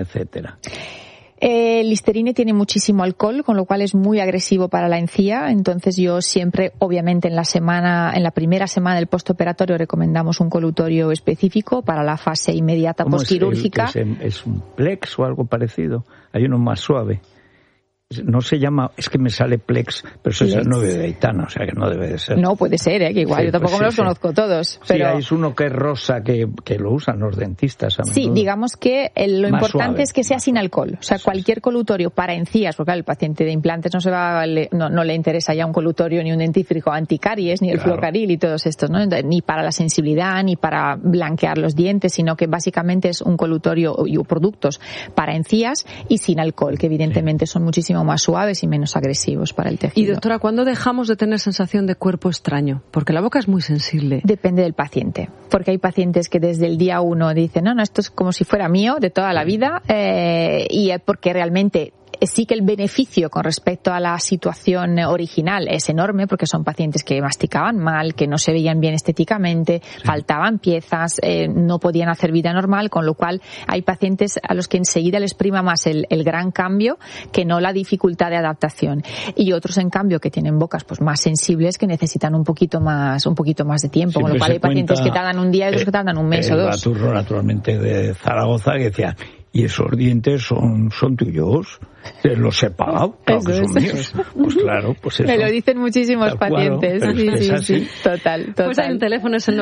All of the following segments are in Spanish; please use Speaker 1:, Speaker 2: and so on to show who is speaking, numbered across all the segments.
Speaker 1: etcétera.
Speaker 2: El Listerine tiene muchísimo alcohol, con lo cual es muy agresivo para la encía. Entonces yo siempre, obviamente en la primera semana del postoperatorio recomendamos un colutorio específico para la fase inmediata postquirúrgica.
Speaker 1: ¿Es un Plex o algo parecido? Hay uno más suave. No se llama, es que me sale Plex, pero eso es el 9 de Aitana, o sea que no debe de ser.
Speaker 2: No, puede ser, que igual, sí, yo tampoco me los conozco todos. Pero...
Speaker 1: Sí, es uno que es rosa, que lo usan los dentistas a menudo.
Speaker 2: Sí, digamos que lo
Speaker 1: más
Speaker 2: importante
Speaker 1: suave,
Speaker 2: es que sea sin alcohol. O sea, cualquier colutorio para encías, porque el paciente de implantes no le interesa ya un colutorio ni un dentífrico anticaries, ni el Flocaril y todos estos, ¿no? Ni para la sensibilidad, ni para blanquear los dientes, sino que básicamente es un colutorio y productos para encías y sin alcohol, que evidentemente son muchísimo más suaves y menos agresivos para el tejido.
Speaker 3: Y doctora, ¿cuándo dejamos de tener sensación de cuerpo extraño? Porque la boca es muy sensible.
Speaker 2: Depende del paciente, porque hay pacientes que desde el día 1 dicen, no, esto es como si fuera mío de toda la vida, y porque realmente sí que el beneficio con respecto a la situación original es enorme, porque son pacientes que masticaban mal, que no se veían bien estéticamente, faltaban piezas, no podían hacer vida normal, con lo cual hay pacientes a los que enseguida les prima más el gran cambio que no la dificultad de adaptación. Y otros, en cambio, que tienen bocas pues más sensibles, que necesitan un poquito más de tiempo, con lo cual hay pacientes que tardan un día y otros que tardan un mes o dos.
Speaker 1: El Baturro, naturalmente, de Zaragoza, que decía, ¿y esos dientes son tuyos? ¿Los he pagado? Claro que son míos. Pues claro, pues eso.
Speaker 2: Me lo dicen muchísimos pacientes. Sí. Total.
Speaker 3: Pues hay un teléfono, es el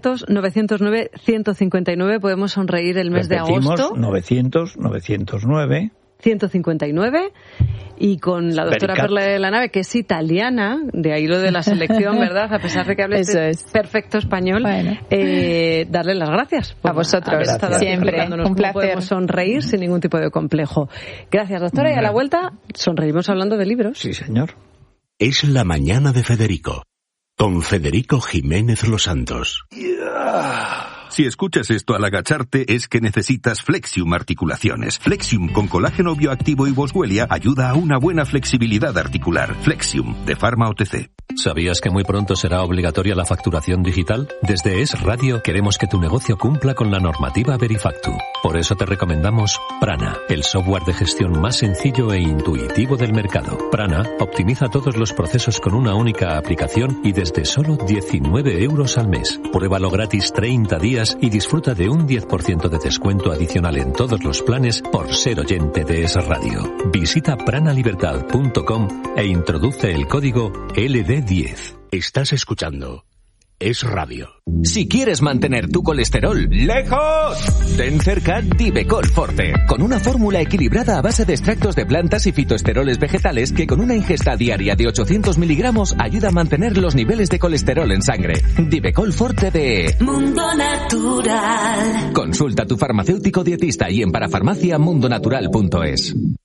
Speaker 3: 900-909-159. Podemos sonreír el mes de agosto.
Speaker 1: 900-909.
Speaker 3: 159, y con la doctora Perla de la Nave, que es italiana, de ahí lo de la selección, ¿verdad? A pesar de que hable perfecto español, darle las gracias
Speaker 2: a vosotros, siempre, un placer.
Speaker 3: Podemos sonreír sin ningún tipo de complejo. Gracias, doctora, y a la vuelta sonreímos hablando de libros.
Speaker 1: Sí, señor.
Speaker 4: Es la mañana de Federico, con Federico Jiménez Los Santos.
Speaker 5: Si escuchas esto al agacharte es que necesitas Flexium Articulaciones. Flexium con colágeno bioactivo y boswellia ayuda a una buena flexibilidad articular. Flexium, de Pharma OTC.
Speaker 6: ¿Sabías que muy pronto será obligatoria la facturación digital? Desde Es Radio queremos que tu negocio cumpla con la normativa Verifactu. Por eso te recomendamos Prana, el software de gestión más sencillo e intuitivo del mercado. Prana optimiza todos los procesos con una única aplicación y desde solo 19 € al mes. Pruébalo gratis 30 días y disfruta de un 10% de descuento adicional en todos los planes por ser oyente de Es Radio. Visita pranalibertad.com e introduce el código LD10.
Speaker 4: Estás escuchando Es Radio.
Speaker 7: Si quieres mantener tu colesterol lejos, ten cerca Divecol Forte, con una fórmula equilibrada a base de extractos de plantas y fitoesteroles vegetales que con una ingesta diaria de 800 miligramos ayuda a mantener los niveles de colesterol en sangre. Divecol Forte de
Speaker 8: Mundo Natural.
Speaker 7: Consulta a tu farmacéutico dietista y en parafarmacia mundonatural.es.